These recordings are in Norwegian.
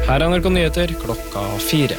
Her er NRK Nyheter klokka 4.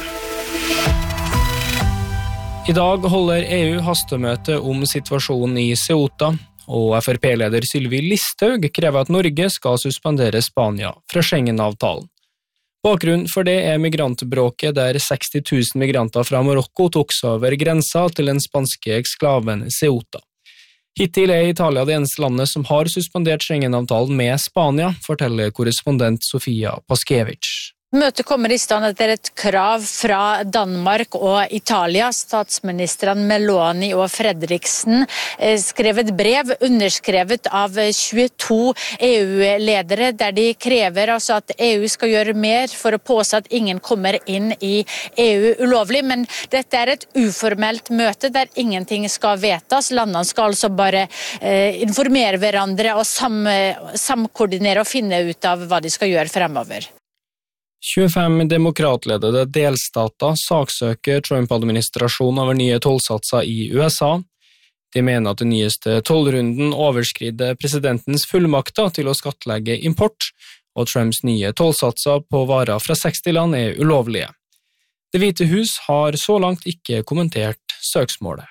I dag holder EU hastemøte om situasjonen i Ceuta, og FrP-leder Sylvi Listhaug krever at Norge skal suspendere Spania fra Schengen-avtalen. Bakgrunnen for det er migrantbråket der 60 000 migranter fra Marokko tok seg over grensa til den spanske eksklaven Ceuta. Hittil er Italia det eneste landet som har suspendert Schengen-avtalen med Spania, forteller korrespondent Sofia Paskevich. Møtet kommer i stand etter et krav fra Danmark og Italia. Statsministrene Meloni og Fredriksen skrev et brev underskrevet av 22 EU-ledere, der de krever at EU skal gjøre mer for å påse at ingen kommer inn i EU ulovlig. Men dette er et uformelt møte der ingenting skal vedtas. Landene skal altså bare informere hverandre og samkoordinere og finne ut av hva de skal gjøre fremover. 25 demokratledede delstater saksøker Trump-administrasjonen over nye tollsatser i USA. De mener at den nyeste tollrunden overskrider presidentens fullmakter til å skattlegge import, og Trumps nye tollsatser på varer fra 60 land er ulovlige. Det Hvite hus har så langt ikke kommentert søksmålet.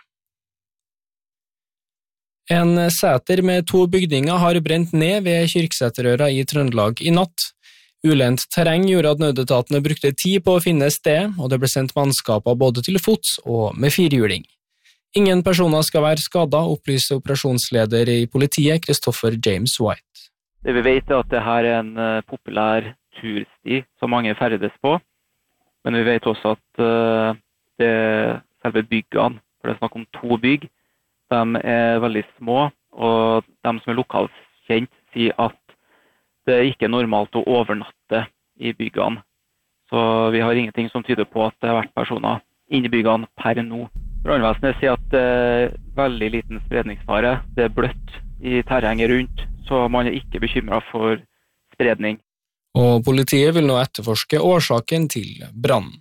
En sæter med 2 bygninger har brent ned ved Kyrksæterøra i Trøndelag i natt. Ulendt terreng gjorde at nødetatene brukte tid på å finne sted, og det ble sendt mannskaper både til fots og med firhjuling. Ingen personer skal være skadet, opplyser operasjonsleder i politiet, Christopher James White. Det vi vet er at dette er en populær tursti som mange ferdes på, men vi vet også at selve byggene, for det er snakk om 2 bygg, de er veldig små, og de som er lokalkjent sier at det er ikke normalt å overnatte i byggene, så vi har ingenting som tyder på at det har vært personer inne i byggene per nå. Brannvesenet sier at det er veldig liten spredningsfare, det er bløtt i terrenget rundt, så man er ikke bekymret for spredning. Og politiet vil nå etterforske årsaken til brannen.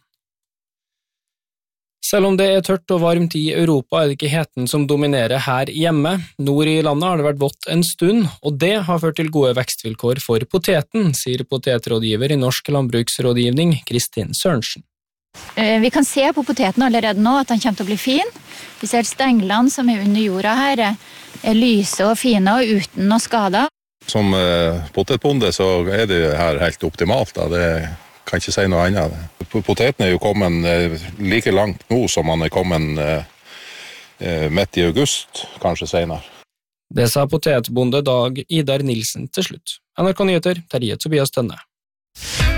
Selv om det er tørt og varmt i Europa, er det ikke heten som dominerer her hjemme. Nord i landet har det vært vått en stund, og det har ført til gode vekstvilkår for poteten, sier potetrådgiver i Norsk Landbruksrådgivning, Kristin Sørensen. Vi kan se på poteten allerede nå at den kommer til å bli fin. Vi ser stenglene som er under jorda her, er lyse og fine og uten noe skader. Som potetbonde så er det her helt optimalt, da. Det kan ikke si noe annet. Poteten er jo kommet like langt nå som han er kommet midt i august, kanskje senere. Det sa potetbonde Dag Idar Nilsen til slutt. NRK Nyheter, Terje Tobias Tønne.